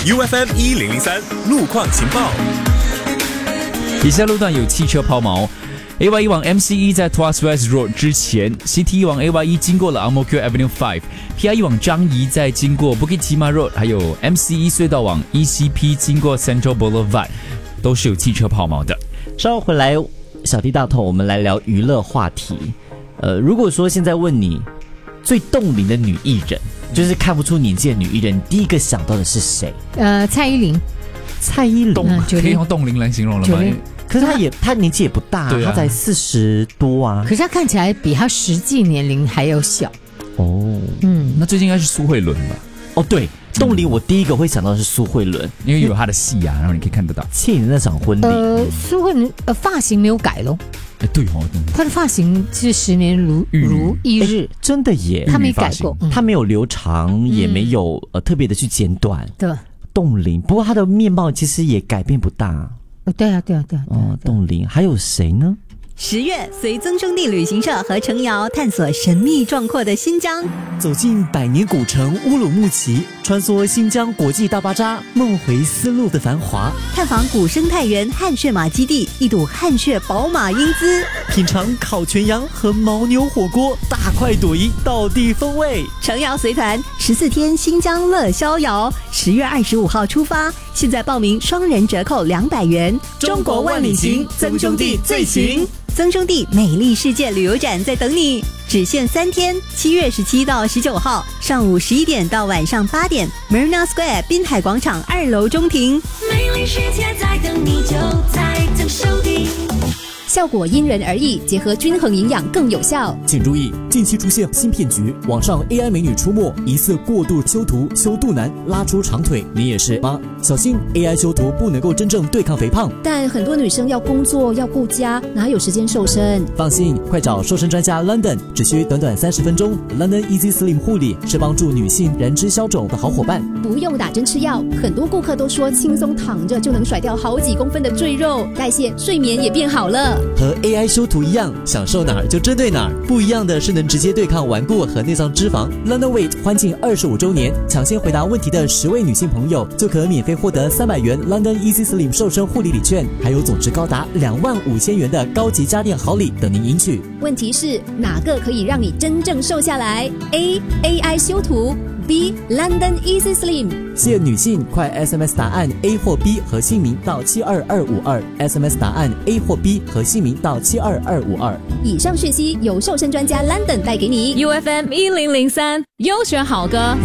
UFM 1003路况情报。 以下路段有汽车抛锚。AY1 往 MCE 在 Tuas West Road 之前 ，CT1 往 AY1 经过了 Ang Mo Kio Avenue 5，PI1 往樟宜在经过 Bukit Timah Road， 还有 MCE 隧道往 ECP 经过 Central Boulevard， 都是有汽车抛锚的。 稍后回来，小弟大头，我们来聊娱乐话题。如果说现在问你最冻龄的女艺人，就是看不出年纪的女艺人，第一个想到的是谁？ 蔡依林。 蔡依林可以用冻龄来形容了吗？ 可是她年纪也不大，她才40多啊。 可是她看起来比她实际年龄还要小。 哦， 那最近应该是苏慧伦吧？ 哦，对，冻龄我第一个会想到的是苏慧伦， 因为有她的戏啊，然后你可以看得到。 去年那场婚礼， 苏慧伦发型没有改咯。 对哦， 她的发型是10年如一日， 真的耶， 她没改过， 她没有留长，也没有特别的去剪短。 对， 冻龄，不过她的面貌其实也改变不大。 对啊。 冻龄还有谁呢 ？10月，随曾兄弟旅行社和程瑶探索神秘壮阔的新疆， 走进百年古城乌鲁木齐，穿梭新疆国际大巴扎，梦回丝路的繁华， 探访古生态园汗血马基地，一睹汗血宝马英姿， 品尝烤全羊和牦牛火锅，大快朵颐，道地风味。 程瑶随团14天新疆乐逍遥，10月25号出发，现在报名双人折扣200元。 中国万里行，曾兄弟最行。 曾兄弟美丽世界旅游展在等你，只限3天，7月17到19号，上午11点到晚上8点 ，Marina Square 滨海广场2楼中庭。 美丽世界在等你，就在曾兄弟。 效果因人而异，结合均衡营养更有效。 请注意，近期出现新骗局，网上 AI 美女出没，疑似过度修图、修肚腩、拉出长腿，你也是吗？小心 AI 修图不能够真正对抗肥胖。 但很多女生要工作要顾家，哪有时间瘦身？ 放心，快找瘦身专家 London， 只需短短30分钟。London Easy Slim 护理是帮助女性燃脂消肿的好伙伴， 不用打针吃药。很多顾客都说轻松躺着就能甩掉好几公分的赘肉，代谢、睡眠也变好了。 和 AI 修图一样，想瘦哪儿就针对哪儿。不一样的是能直接对抗顽固和内脏脂肪。London Weight 欢庆25周年，抢先回答问题的10位女性朋友就可免费获得300元 London Easy Slim 瘦身护理礼券，还有总值高达25000元的高级家电好礼等您赢取。 问题是哪个可以让你真正瘦下来？ A. AI 修图， B. London Easy Slim。 谢女性快 SMS 答案 A 或 B 和姓名到72252， SMS 答案 A 或 B 和姓名到72252。 以上讯息由瘦身专家 London 带给你。 UFM 1003优选好歌